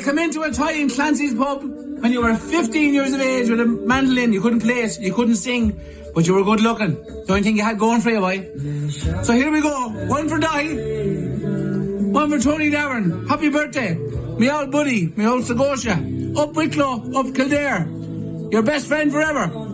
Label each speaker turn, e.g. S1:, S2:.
S1: come into a tie in Clancy's pub when you were 15 years of age with a mandolin. You couldn't play it, you couldn't sing, but you were good looking. The only thing you had going for you, boy. So here we go. One for Di, one for Tony Davern. Happy birthday. Me old buddy, me old Segotia. Up Wicklow, up Kildare. Your best friend forever.